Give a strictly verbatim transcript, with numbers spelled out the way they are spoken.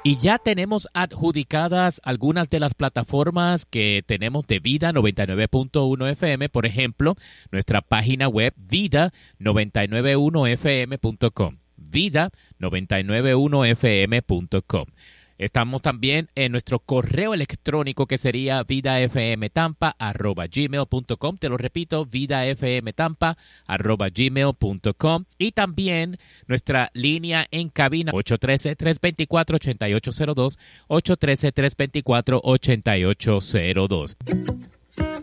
Y ya tenemos adjudicadas algunas de las plataformas que tenemos de Vida noventa y nueve punto uno F M, por ejemplo, nuestra página web vida noventa y nueve uno F M punto com, vida noventa y nueve uno F M punto com. Estamos también en nuestro correo electrónico que sería vidafmtampa arroba gmail punto com. Te lo repito, vidafmtampa arroba gmail punto com. Y también nuestra línea en cabina ocho uno tres, tres dos cuatro, ocho ocho cero dos, ocho uno tres, tres dos cuatro, ocho ocho cero dos.